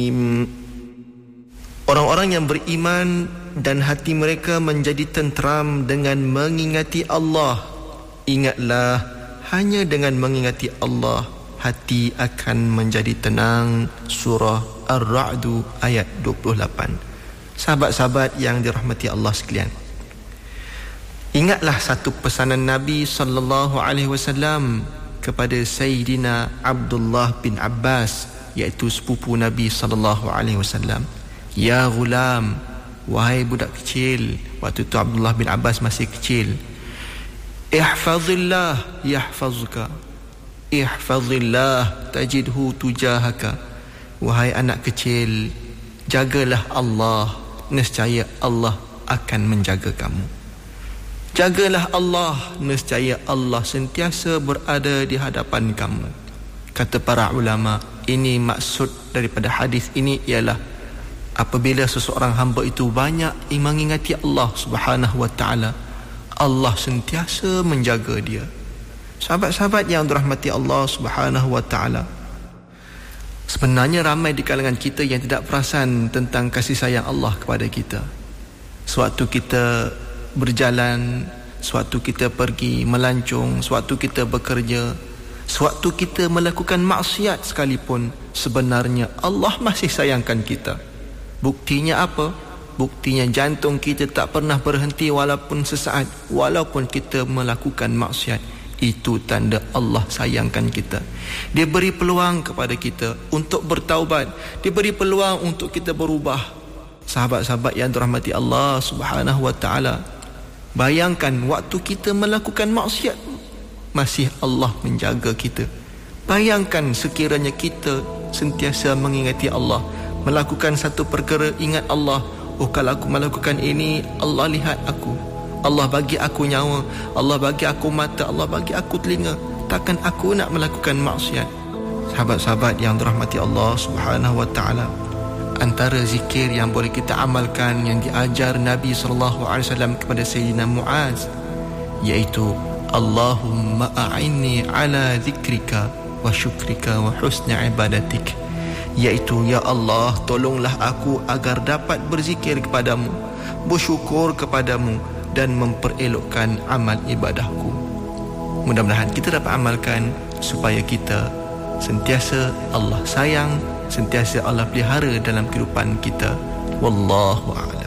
Orang-orang yang beriman dan hati mereka menjadi tenteram dengan mengingati Allah. Ingatlah, hanya dengan mengingati Allah hati akan menjadi tenang. Surah Ar-Ra'd ayat 28. Sahabat-sahabat yang dirahmati Allah sekalian, ingatlah satu pesanan Nabi sallallahu alaihi wasallam kepada Sayyidina Abdullah bin Abbas, iaitu sepupu Nabi sallallahu alaihi wasallam. Ya ghulam, wahai budak kecil. Waktu itu Abdullah bin Abbas masih kecil. Ihfazillah yahfazuka, ihfazillah tajidhu tujahaka. Wahai anak kecil, jagalah Allah, nescaya Allah akan menjaga kamu. Jagalah Allah, nescaya Allah sentiasa berada di hadapan kamu. Kata para ulama, ini maksud daripada hadis ini ialah apabila seseorang hamba itu banyak mengingati Allah Subhanahu wa taala, Allah sentiasa menjaga dia. Sahabat-sahabat yang dirahmati Allah Subhanahu wa taala, sebenarnya ramai di kalangan kita yang tidak perasan tentang kasih sayang Allah kepada kita. Sewaktu kita berjalan, sewaktu kita pergi melancong, sewaktu kita bekerja, sewaktu kita melakukan maksiat sekalipun, sebenarnya Allah masih sayangkan kita. Buktinya apa? Buktinya jantung kita tak pernah berhenti walaupun sesaat, walaupun kita melakukan maksiat. Itu tanda Allah sayangkan kita. Dia beri peluang kepada kita untuk bertaubat. Dia beri peluang untuk kita berubah. Sahabat-sahabat yang dirahmati Allah Subhanahu wa taala, bayangkan waktu kita melakukan maksiat, masih Allah menjaga kita. Bayangkan sekiranya kita sentiasa mengingati Allah, melakukan satu perkara, ingat Allah. Oh, kalau aku melakukan ini, Allah lihat aku, Allah bagi aku nyawa, Allah bagi aku mata, Allah bagi aku telinga. Takkan aku nak melakukan maksiat? Sahabat-sahabat yang dirahmati Allah Subhanahu wa taala, antara zikir yang boleh kita amalkan yang diajar Nabi SAW kepada Sayyidina Muaz, iaitu Allahumma a'inni ala zikrika wa syukrika wa husni ibadatik, iaitu ya Allah, tolonglah aku agar dapat berzikir kepadamu, bersyukur kepadamu, dan memperelokkan amal ibadahku. Mudah-mudahan kita dapat amalkan supaya kita sentiasa Allah sayang, sentiasa Allah pelihara dalam kehidupan kita. Wallahu a'lam.